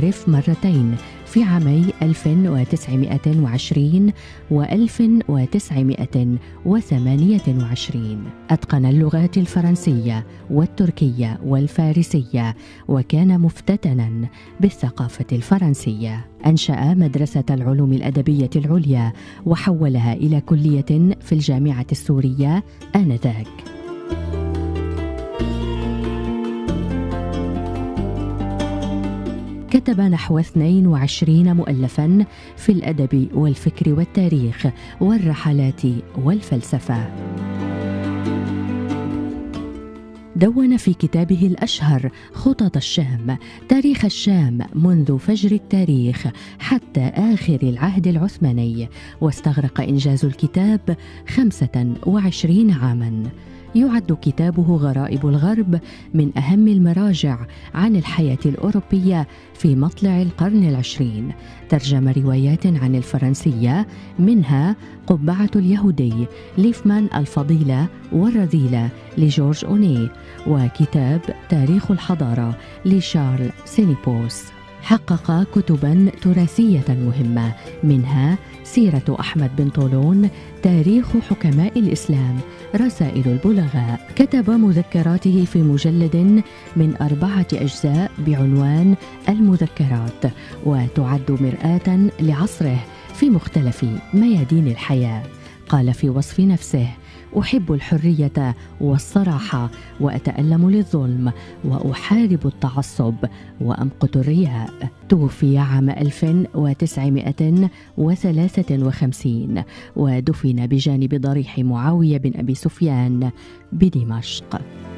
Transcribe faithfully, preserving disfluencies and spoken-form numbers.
المعارف مرتين في عامي ألف وتسعمائة وعشرين و ألف وتسعمائة وثمانية وعشرين. أتقن اللغات الفرنسية والتركية والفارسية، وكان مفتتنا بالثقافة الفرنسية. أنشأ مدرسة العلوم الأدبية العليا وحولها إلى كلية في الجامعة السورية آنذاك. كتب نحو اثنين وعشرين مؤلفاً في الأدب والفكر والتاريخ والرحلات والفلسفة. دون في كتابه الأشهر خطط الشام تاريخ الشام منذ فجر التاريخ حتى آخر العهد العثماني، واستغرق إنجاز الكتاب خمسة وعشرين عاماً. يعد كتابه غرائب الغرب من أهم المراجع عن الحياة الأوروبية في مطلع القرن العشرين. ترجم روايات عن الفرنسية، منها قبعة اليهودي ليفمان الفضيلة والرذيلة لجورج أوني، وكتاب تاريخ الحضارة لشارل سينيبوس. حقق كتباً تراثية مهمة، منها سيرة أحمد بن طولون، تاريخ حكماء الإسلام، رسائل البلغاء. كتب مذكراته في مجلد من أربعة أجزاء بعنوان المذكرات، وتعد مرآة لعصره في مختلف ميادين الحياة. قال في وصف نفسه: أحب الحرية والصراحة، وأتألم للظلم، وأحارب التعصب، وأمقت الرياء. توفي عام ألف وتسعمائة وثلاثة وخمسين، ودفن بجانب ضريح معاوية بن أبي سفيان بدمشق.